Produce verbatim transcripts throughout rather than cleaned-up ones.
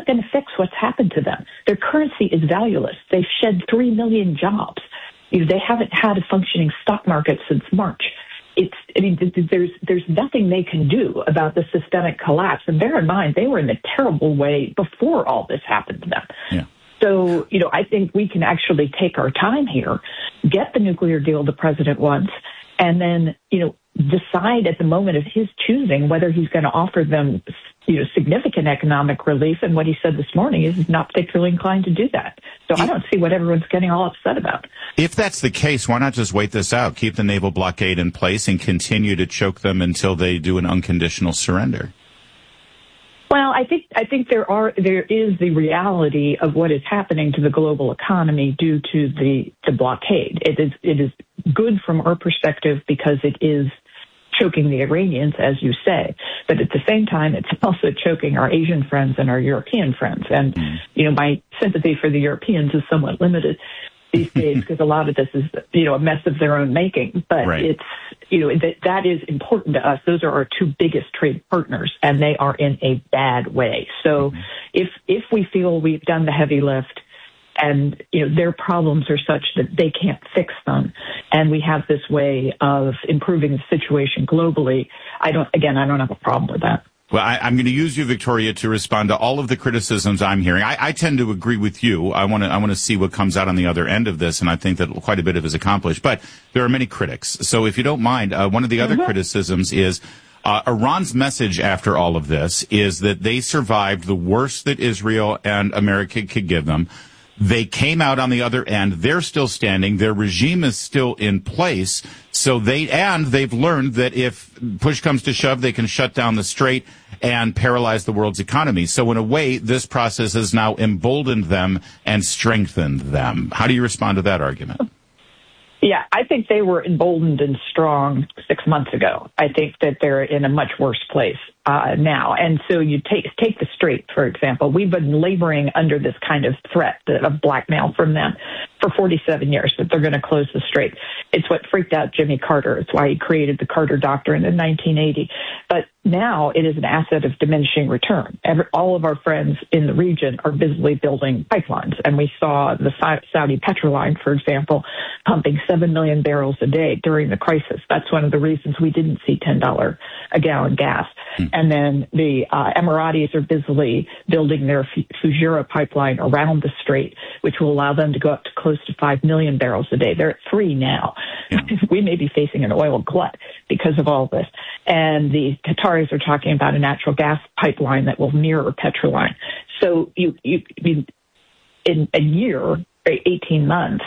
going to fix what's happened to them. Their currency is valueless. They've shed three million jobs. You know, they haven't had a functioning stock market since March. It's, I mean, there's there's nothing they can do about the systemic collapse. And bear in mind, they were in a terrible way before all this happened to them. Yeah. So, you know, I think we can actually take our time here, get the nuclear deal the president wants, and then, you know, decide at the moment of his choosing whether he's going to offer them, you know, significant economic relief. And what he said this morning is he's not particularly inclined to do that. So I don't see what everyone's getting all upset about. If that's the case, why not just wait this out, keep the naval blockade in place, and continue to choke them until they do an unconditional surrender? Well, I think I think there are there is the reality of what is happening to the global economy due to the, the blockade. It is it is good from our perspective because it is choking the Iranians, as you say, but at the same time, it's also choking our Asian friends and our European friends. And you know, my sympathy for the Europeans is somewhat limited these days because a lot of this is, you know, a mess of their own making. But right. it's, you know, that that is important to us. Those are our two biggest trade partners, and they are in a bad way. So mm-hmm. if if we feel we've done the heavy lift, and you know their problems are such that they can't fix them, and we have this way of improving the situation globally, I don't. Again, I don't have a problem with that. Well, I, I'm going to use you, Victoria, to respond to all of the criticisms I'm hearing. I, I tend to agree with you. I want to I want to see what comes out on the other end of this, and I think that quite a bit of it is accomplished. But there are many critics. So if you don't mind, uh, one of the other mm-hmm. criticisms is uh, Iran's message after all of this is that they survived the worst that Israel and America could give them. They came out on the other end. They're still standing. Their regime is still in place. So they, and they've learned that if push comes to shove, they can shut down the strait and paralyze the world's economy. So in a way, this process has now emboldened them and strengthened them. How do you respond to that argument? Yeah, I think they were emboldened and strong six months ago. I think that they're in a much worse place uh, now. And so you take take the strait, for example. We've been laboring under this kind of threat of blackmail from them for forty-seven years, that they're going to close the strait. It's what freaked out Jimmy Carter. It's why he created the Carter Doctrine in nineteen eighty. But now it is an asset of diminishing return. Every, all of our friends in the region are busily building pipelines. And we saw the Saudi Petroline, for example, pumping seven million barrels a day during the crisis. That's one of the reasons we didn't see ten dollars a gallon gas. Mm. And then the uh, Emiratis are busily building their Fujairah pipeline around the strait, which will allow them to go up to close to five million barrels a day. They're at three now. Yeah. We may be facing an oil glut because of all this. And the Qataris are talking about a natural gas pipeline that will mirror Petroline. So you, you, you in a year, eighteen months,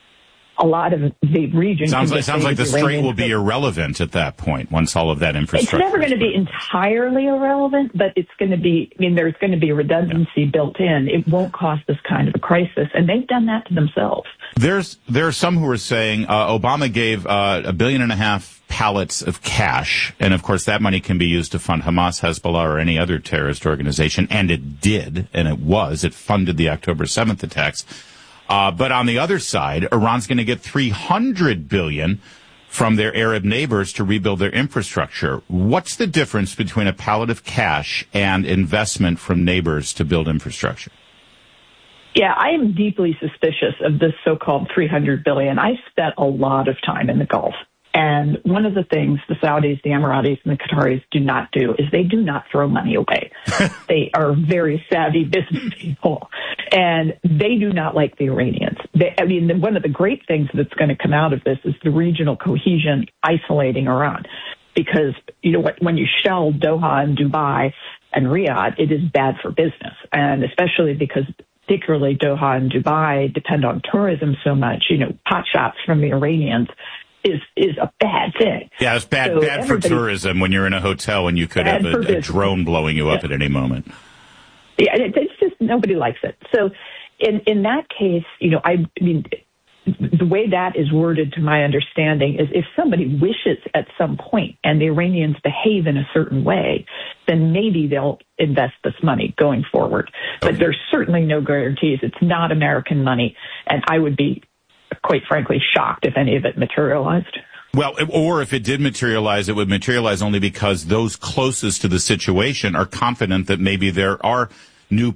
a lot of the region. Sounds like, sounds like the strait will be irrelevant at that point once all of that infrastructure. It's never going to be entirely irrelevant, but it's going to be, I mean, there's going to be redundancy yeah. built in. It won't cause this kind of a crisis, and they've done that to themselves. There's, there are some who are saying uh, Obama gave uh, a billion and a half pallets of cash, and of course that money can be used to fund Hamas, Hezbollah, or any other terrorist organization, and it did, and it was. It funded the October seventh attacks. Uh, but on the other side, Iran's going to get three hundred billion dollars from their Arab neighbors to rebuild their infrastructure. What's the difference between a pallet of cash and investment from neighbors to build infrastructure? Yeah, I am deeply suspicious of this so-called three hundred billion dollars. I spent a lot of time in the Gulf. And one of the things the Saudis, the Emiratis, and the Qataris do not do is they do not throw money away. They are very savvy business people, and they do not like the Iranians. They, I mean, one of the great things that's going to come out of this is the regional cohesion isolating Iran. Because, you know, when you shell Doha and Dubai and Riyadh, it is bad for business. And especially because particularly Doha and Dubai depend on tourism so much, you know, pot shots from the Iranians is is a bad thing. Yeah, it's bad so bad for tourism when you're in a hotel and you could have a, a drone blowing you up yeah. at any moment. Yeah, it's just nobody likes it. So in in that case, you know, I mean, the way that is worded to my understanding is if somebody wishes at some point and the Iranians behave in a certain way, then maybe they'll invest this money going forward. Okay. But there's certainly no guarantees. It's not American money, and I would be quite frankly shocked if any of it materialized. Well, or if it did materialize, it would materialize only because those closest to the situation are confident that maybe there are new